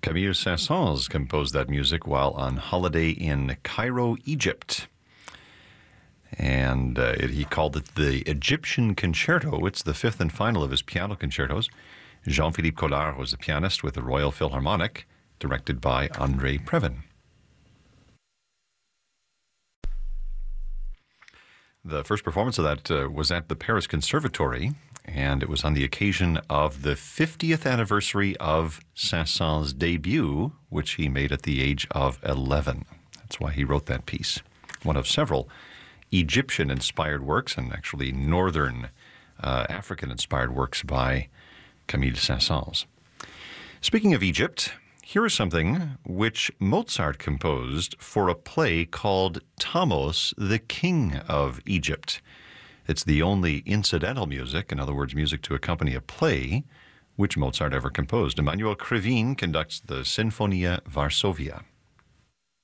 Camille Saint-Saëns composed that music while on holiday in Cairo, Egypt. And he called it the Egyptian Concerto. It's the fifth and final of his piano concertos. Jean-Philippe Collard was the pianist with the Royal Philharmonic, directed by André Previn. The first performance of that was at the Paris Conservatory, and it was on the occasion of the 50th anniversary of Saint-Saëns' debut, which he made at the age of 11. That's why he wrote that piece. One of several Egyptian-inspired works, and actually northern African-inspired works by Camille Saint-Saëns. Speaking of Egypt, here is something which Mozart composed for a play called Thamos, the King of Egypt. It's the only incidental music, in other words, music to accompany a play, which Mozart ever composed. Emmanuel Krivine conducts the Sinfonia Varsovia.